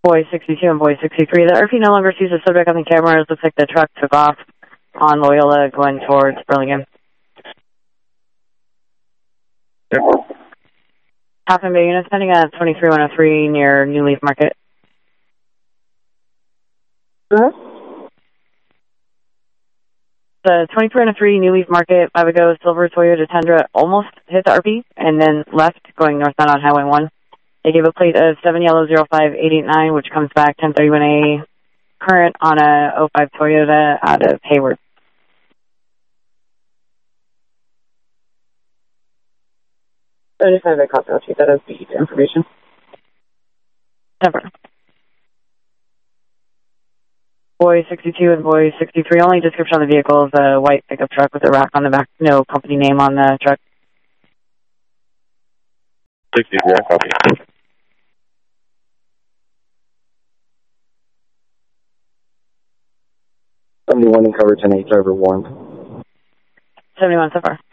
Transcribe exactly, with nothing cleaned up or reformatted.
Boy sixty-two and Boy sixty-three. The R P no longer sees the subject on the cameras. Looks like the truck took off on Loyola going towards Burlingame. Yep. Half and Bay units pending at twenty-three one oh three near New Leaf Market. Uh-huh. The twenty-three one oh three New Leaf Market, five ago, silver Toyota Tundra almost hit the R P and then left going northbound on Highway one. They gave a plate of seven yellow zero five eight eight nine, which comes back ten thirty-one A current on a oh five Toyota out of Hayward. seventy-five, I copy. I'll take that as the information. Never. Boy sixty-two and Boy sixty-three, only description on the vehicle is a white pickup truck with a rack on the back, no company name on the truck. sixty-three, I copy. seventy-one in cover ten eight, driver warned. seventy-one so far.